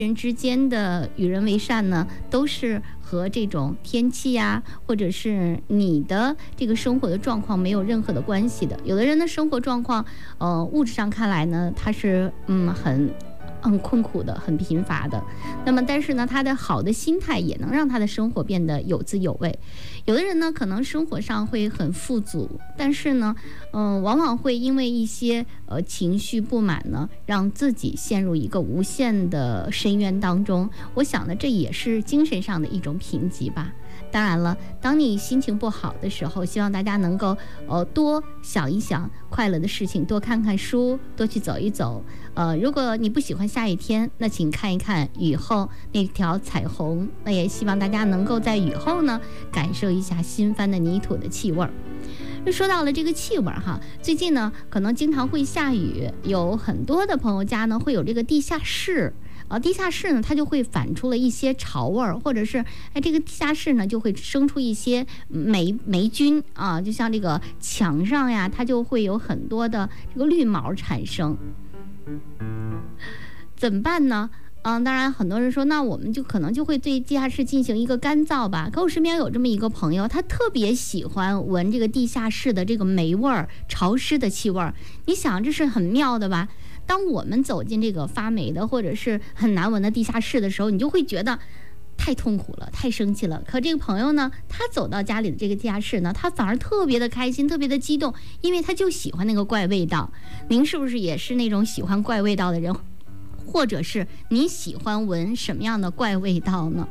人之间的与人为善呢，都是和这种天气呀，或者是你的这个生活的状况没有任何的关系的。有的人的生活状况，物质上看来呢，他是很困苦的，很贫乏的。那么，但是呢，他的好的心态也能让他的生活变得有滋有味。有的人呢，可能生活上会很富足，但是呢，往往会因为一些情绪不满呢，让自己陷入一个无限的深渊当中。我想呢，这也是精神上的一种贫瘠吧。当然了，当你心情不好的时候，希望大家能够多想一想快乐的事情，多看看书，多去走一走。如果你不喜欢下雨天，那请看一看雨后那条彩虹。那也希望大家能够在雨后呢，感受一下新翻的泥土的气味儿。说到了这个气味哈，最近呢可能经常会下雨，有很多的朋友家呢会有这个地下室。地下室呢，它就会反出了一些潮味儿，或者是这个地下室呢就会生出一些霉菌啊，就像这个墙上呀，它就会有很多的这个绿毛产生。怎么办呢？当然很多人说，那我们就可能就会对地下室进行一个干燥吧。可我身边有这么一个朋友，他特别喜欢闻这个地下室的这个霉味儿、潮湿的气味儿。你想，这是很妙的吧？当我们走进这个发霉的或者是很难闻的地下室的时候，你就会觉得太痛苦了，太生气了。可这个朋友呢，他走到家里的这个地下室呢，他反而特别的开心，特别的激动，因为他就喜欢那个怪味道。您是不是也是那种喜欢怪味道的人？或者是你喜欢闻什么样的怪味道呢？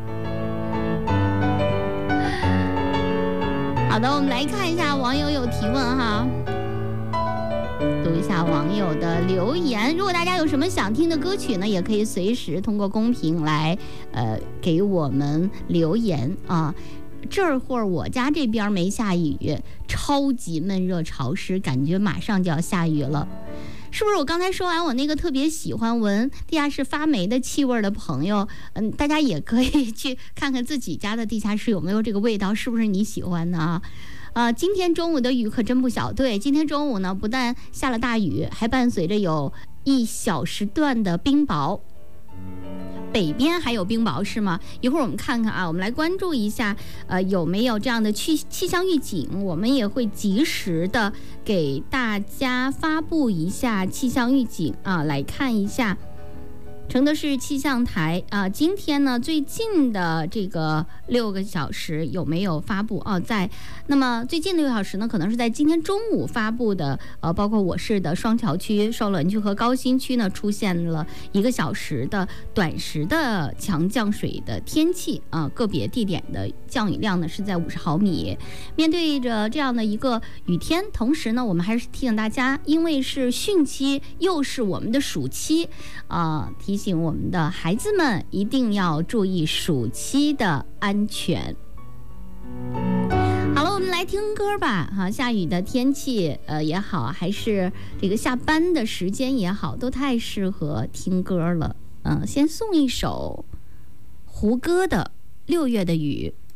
好的，我们来看一下网友有提问哈。读一下网友的留言，如果大家有什么想听的歌曲呢，也可以随时通过公屏来给我们留言啊。这会儿我家这边没下雨，超级闷热潮湿，感觉马上就要下雨了。是不是我刚才说完我那个特别喜欢闻地下室发霉的气味的朋友，大家也可以去看看自己家的地下室有没有这个味道，是不是你喜欢的啊？今天中午的雨可真不小。对，今天中午呢，不但下了大雨，还伴随着有1小时段的冰雹。北边还有冰雹是吗？一会儿我们看看啊，我们来关注一下，有没有这样的气象预警？我们也会及时的给大家发布一下气象预警啊，来看一下。承德市气象台今天呢最近的这个6个小时有没有发布那么最近6个小时呢，可能是在今天中午发布的，包括我市的双桥区、寿峦区和高新区呢，出现了1个小时的短时的强降水的天气个别地点的降雨量呢是在50毫米。面对着这样的一个雨天，同时呢，我们还是提醒大家，因为是汛期，又是我们的暑期提醒我们的孩子们一定要注意暑期的安全。好了，我们来听歌吧下雨的天气也好，还是这个下班的时间也好，都太适合听歌了。先送一首胡歌的《6月的雨》。